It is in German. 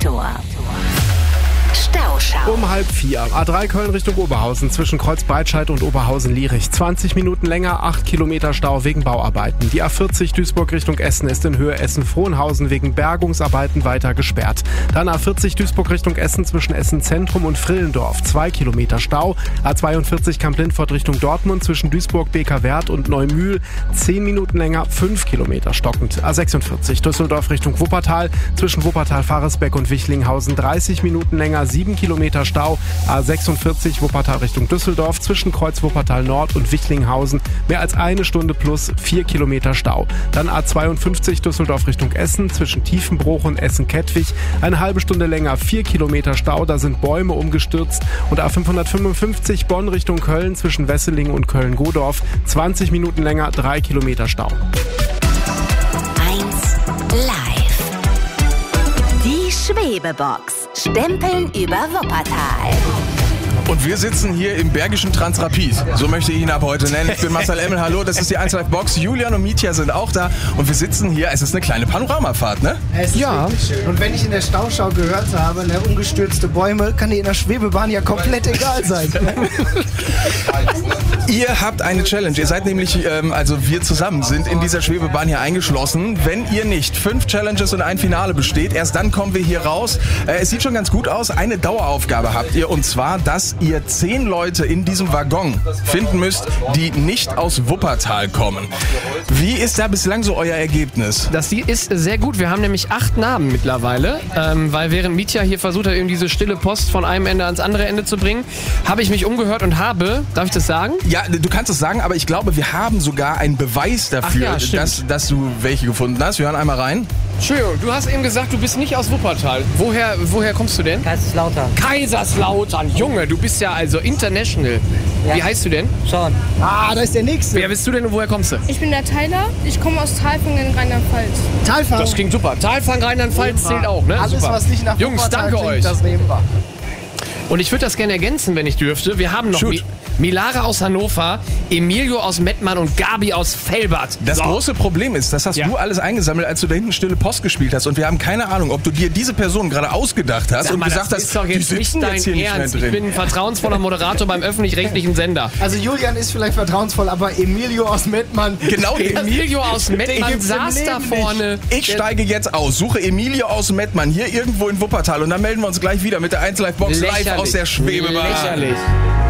Stadttor. Stauschau. Um 3:30. A3 Köln Richtung Oberhausen zwischen Kreuzbreitscheid und Oberhausen-Lierich. 20 Minuten länger, 8 Kilometer Stau wegen Bauarbeiten. Die A40 Duisburg Richtung Essen ist in Höhe Essen-Frohnhausen wegen Bergungsarbeiten weiter gesperrt. Dann A40 Duisburg Richtung Essen zwischen Essen-Zentrum und Frillendorf. 2 Kilometer Stau. A42 Kamp-Lindfort Richtung Dortmund zwischen Duisburg, Beker-Werth und Neumühl. 10 Minuten länger, 5 Kilometer stockend. A46 Düsseldorf Richtung Wuppertal zwischen Wuppertal-Faresbeck und Wichlinghausen. 30 Minuten länger, 7 Kilometer Stau. A46 Wuppertal Richtung Düsseldorf zwischen Kreuz Wuppertal Nord und Wichlinghausen. Mehr als 1 Stunde plus 4 Kilometer Stau. Dann A52 Düsseldorf Richtung Essen zwischen Tiefenbruch und Essen-Kettwig. Eine halbe Stunde länger, 4 Kilometer Stau. Da sind Bäume umgestürzt. Und A555 Bonn Richtung Köln zwischen Wesseling und Köln-Godorf. 20 Minuten länger, 3 Kilometer Stau. 1 Live. Die Schwebebox. Stempeln über Wuppertal. Und wir sitzen hier im Bergischen Transrapid. So möchte ich ihn ab heute nennen. Ich bin Marcel Emmel, hallo, das ist die 1 Live Box. Julian und Mietja sind auch da. Und wir sitzen hier, es ist eine kleine Panoramafahrt, ne? Es ist wirklich schön. Und wenn ich in der Stauschau gehört habe, umgestürzte Bäume, kann dir in der Schwebebahn ja komplett egal sein. Ihr habt eine Challenge. Ihr seid nämlich, also wir zusammen sind in dieser Schwebebahn hier eingeschlossen. Wenn ihr nicht 5 Challenges und ein Finale besteht, erst dann kommen wir hier raus. Es sieht schon ganz gut aus. Eine Daueraufgabe habt ihr, und zwar, dass ihr 10 Leute in diesem Waggon finden müsst, die nicht aus Wuppertal kommen. Wie ist da bislang so euer Ergebnis? Das ist sehr gut. Wir haben nämlich 8 Namen mittlerweile, weil während Mietja hier versucht hat, eben diese stille Post von einem Ende ans andere Ende zu bringen, habe ich mich umgehört und habe, darf ich das sagen? Ja, du kannst es sagen, aber ich glaube, wir haben sogar einen Beweis dafür, dass du welche gefunden hast. Wir hören einmal rein. Entschuldigung, du hast eben gesagt, du bist nicht aus Wuppertal. Woher kommst du denn? Kaiserslautern. Kaiserslautern. Junge, du bist ja also international. Ja. Wie heißt du denn? Sean. Ah, da ist der Nächste. Wer bist du denn und woher kommst du? Ich bin der Tyler. Ich komme aus Talfang in Rheinland-Pfalz. Talfang. Das klingt super. Talfang, Rheinland-Pfalz zählt auch, ne? Alles, super. was nicht nach Jungs, Wuppertal danke klingt, euch. das nehmen wir. Und ich würde das gerne ergänzen, wenn ich dürfte. Wir haben noch Milara aus Hannover, Emilio aus Mettmann und Gabi aus Velbert. Das große Problem ist, das hast du alles eingesammelt, als du da hinten Stille Post gespielt hast. Und wir haben keine Ahnung, ob du dir diese Person gerade ausgedacht hast und gesagt hast, ist doch jetzt nicht dein Ernst. Ich bin ein vertrauensvoller Moderator beim öffentlich-rechtlichen Sender. Also Julian ist vielleicht vertrauensvoll, aber Emilio aus Mettmann... Genau, Emilio aus Mettmann saß da vorne. Ich steige jetzt aus, suche Emilio aus Mettmann hier irgendwo in Wuppertal und dann melden wir uns gleich wieder mit der 1 Live Box live aus der Schwebebahn. Lächerlich.